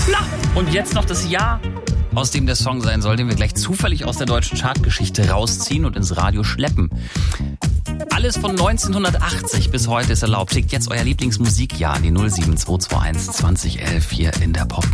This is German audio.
Und jetzt noch das Jahr, aus dem der Song sein soll, den wir gleich zufällig aus der deutschen Chartgeschichte rausziehen und ins Radio schleppen. Alles von 1980 bis heute ist erlaubt. Schickt jetzt euer Lieblingsmusikjahr an die 07221 2011 hier in der Pop.